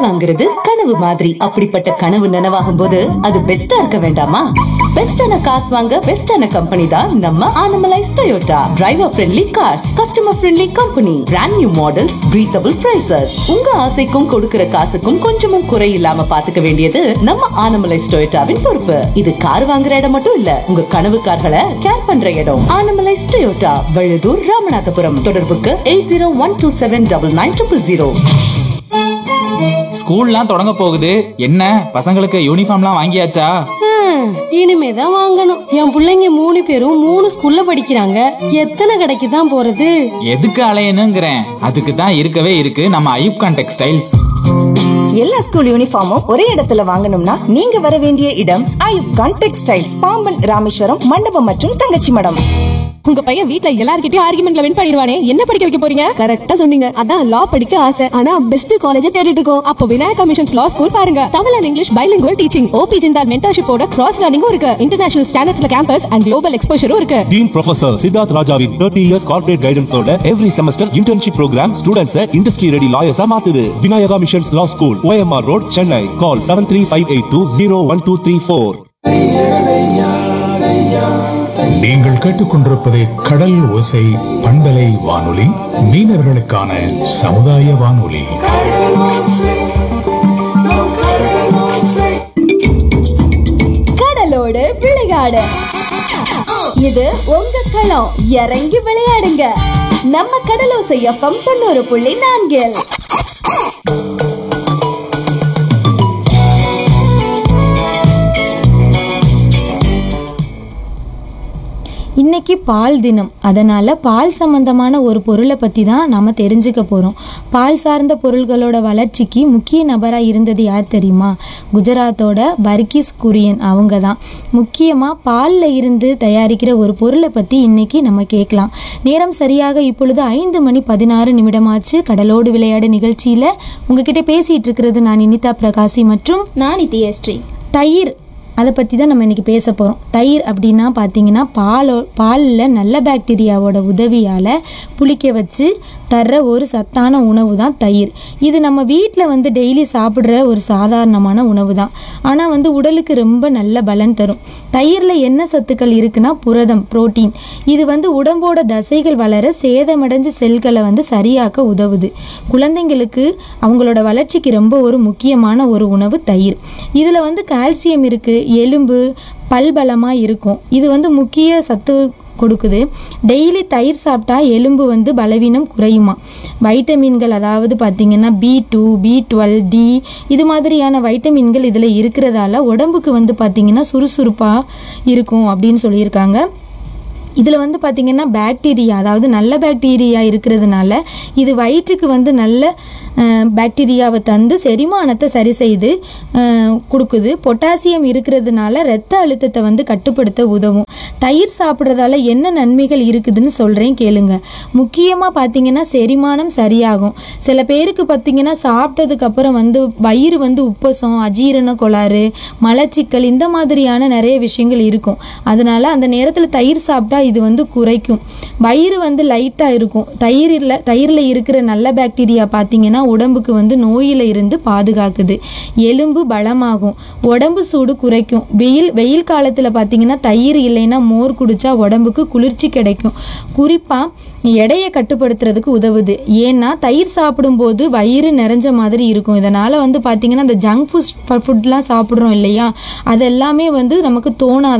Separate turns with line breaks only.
வாங்குறது கனவு மாதிரி. அப்படிப்பட்ட கனவு நனவாகும் போது அது பெஸ்டா இருக்க வேண்டாமா? பெஸ்டான காசு வாங்க பெஸ்டான கம்பெனி தான் நம்ம Anamallais Toyota. Driver friendly cars, customer friendly company, brand new models, breathable prices. உங்க ஆசைக்கும் கொடுக்கிற காசுக்கும் கொஞ்சமும் குறை இல்லாம பாத்துக்க வேண்டியது நம்ம ஆனமலைஸ் டொயோட்டாவின் பொறுப்பு. இது கார் வாங்குற இடம் மட்டும் இல்ல, உங்க கனவு கார்களை கேர் பண்ற இடம். ஆனமலைஸ் டொயோட்டா, வழுதூர், ராமநாதபுரம். தொடர்புக்கு 8012799000.
ஸ்கூல்லாம் தொடங்க போகுது. என்ன பசங்களுக்கு யூனிஃபார்ம்லாம் வாங்கியாச்சா?
இனிமேதான் வாங்கணும். என் பிள்ளைங்க 3 பேரும் 3 ஸ்கூல்ல படிக்கிறாங்க. எத்தனை கடைக்கு தான் போறது?
எதுக்கு அலையணுங்கிறேன். அதுக்கு தான் இருக்கவே இருக்கு நம்ம ஐயூப்கான் டெக்ஸ்டைல்ஸ்.
எல்லா ஸ்கூல் யூனிஃபார்மும் ஒரே இடத்துல வாங்கணும்னா நீங்க வர வேண்டிய இடம் ஐயூப்கான் டெக்ஸ்டைல்ஸ், பாம்பன், ராமேஸ்வரம், மண்டபம் மற்றும் தங்கச்சி மடம்.
உங்க பையன் வீட்ல எல்லார்கிட்டயும் ஆர்குமெண்ட்ல வின் பண்ணிடுவானே, என்ன படிக்க வைக்க போறீங்க?
கரெக்டா சொன்னீங்க. அதான் லா படிக்க ஆசை, ஆனா பெஸ்ட் காலேஜ் தேடிட்டு இருக்கோம்.
அப்போ விநாயகா மிஷன்ஸ் லா ஸ்கூல் பாருங்க. Tamil and English bilingual teaching, OP Jindal மென்டர்ஷிப்போட cross லேர்னிங்கும் இருக்கு. இன்டர்நேஷனல் ஸ்டாண்டர்ட்ஸ்ல கேம்பஸ் அண்ட் குளோபல் எக்ஸ்போஷரும் இருக்கு.
டீன் ப்ரொஃபசர் சித்தார்த் ராஜாவின் 30 years corporate கைடன்ஸோட every semester internship program ஸ்டூடண்ட்ஸை industry ready லாயர்ஸா மாத்துது. Vinayaka missions லா ஸ்கூல், OMR ரோட், சென்னை. கால் 7358201234.
நீங்கள் கேட்டுக்கொண்டிருப்பது கடல் ஓசை பண்பலை வானொலி, மீனவர்களுக்கான சமுதாய வானொலி.
கடலோடு விளையாடு, இது உங்க களம். இறங்கி விளையாடுங்க. நம்ம கடலோசை FM 90.4.
இன்னைக்கு பால் தினம். அதனால் பால் சம்பந்தமான ஒரு பொருளை பற்றி தான் நாம் தெரிஞ்சுக்க போகிறோம். பால் சார்ந்த பொருள்களோட வளர்ச்சிக்கு முக்கிய நபராக இருந்தது யார் தெரியுமா? குஜராத்தோட வர்கீஸ் குரியன் அவங்க தான். முக்கியமாக பாலில் இருந்து தயாரிக்கிற ஒரு பொருளை பற்றி இன்னைக்கு நம்ம கேட்கலாம். நேரம் சரியாக இப்பொழுது 5:16 கடலோடு விளையாடு நிகழ்ச்சியில் உங்ககிட்ட பேசிகிட்டு இருக்கிறது நான் இனிதா பிரகாசி மற்றும்
நான் நித்யஸ்ரீ.
தயிர், அதை பற்றி தான் நம்ம இன்றைக்கி பேச போகிறோம். தயிர் அப்படின்னா பார்த்தீங்கன்னா பாலில் நல்ல பாக்டீரியாவோட உதவியால் புளிக்க வச்சு தர்ற ஒரு சத்தான உணவு தான் தயிர். இது நம்ம வீட்டில் டெய்லி சாப்பிட்ற ஒரு சாதாரணமான உணவு தான். ஆனால் உடலுக்கு ரொம்ப நல்ல பலன் தரும். தயிரில் என்ன சத்துக்கள் இருக்குன்னா புரதம், புரோட்டீன். இது உடம்போட தசைகள் வளர சேதமடைஞ்ச செல்களை சரியாக்க உதவுது. குழந்தைங்களுக்கு அவங்களோட வளர்ச்சிக்கு ரொம்ப ஒரு முக்கியமான ஒரு உணவு தயிர். இதில் கால்சியம் இருக்குது, எலும்பு பல்பலமாக இருக்கும். இது முக்கிய சத்து கொடுக்குது. டெய்லி தயிர் சாப்பிட்டா எலும்பு பலவீனம் குறையுமா. வைட்டமின்கள், அதாவது பார்த்திங்கன்னா B2, B12, D இது மாதிரியான வைட்டமின்கள் இதில் இருக்கிறதால உடம்புக்கு பார்த்திங்கன்னா சுறுசுறுப்பாக இருக்கும் அப்படின்னு சொல்லியிருக்காங்க. இதில் பார்த்திங்கன்னா பாக்டீரியா, அதாவது நல்ல பாக்டீரியா இருக்கிறதுனால இது வயிற்றுக்கு நல்ல பாக்டீரியாவை தந்து செரிமானத்தை சரி செய்து கொடுக்குது. பொட்டாசியம் இருக்கிறதுனால இரத்த அழுத்தத்தை கட்டுப்படுத்த உதவும். தயிர் சாப்பிட்றதால என்ன நன்மைகள் இருக்குதுன்னு சொல்கிறேன் கேளுங்க. முக்கியமாக பார்த்திங்கன்னா செரிமானம் சரியாகும். சில பேருக்கு பார்த்திங்கன்னா சாப்பிட்டதுக்கப்புறம் வயிறு உப்பசம், அஜீரண கோளாறு, மலச்சிக்கல் இந்த மாதிரியான நிறைய விஷயங்கள் இருக்கும். அதனால அந்த நேரத்தில் தயிர் சாப்பிட்டா இது குறைக்கும். வயிறு லைட்டாக இருக்கும். தயிரில் இருக்கிற நல்ல பாக்டீரியா பார்த்திங்கன்னா உடம்புக்கு நோயில இருந்து பாதுகாக்குது. எலும்பு பலமாகும், உடம்பு சூடு குறைக்கும். வெயில் காலத்தில் பார்த்திங்கன்னா தயிர் இல்லைன்னா மோர் குடிச்சா உடம்புக்கு குளிர்ச்சி கிடைக்கும். குறிப்பாக எடையை கட்டுப்படுத்துறதுக்கு உதவுது. ஏன்னா தயிர் சாப்பிடும்போது வயிறு நிறைஞ்ச மாதிரி இருக்கும். இதனால் பார்த்திங்கன்னா இந்த ஜங்க் ஃபுட்லாம் சாப்பிட்றோம் இல்லையா, அதெல்லாமே நமக்கு தோணாது.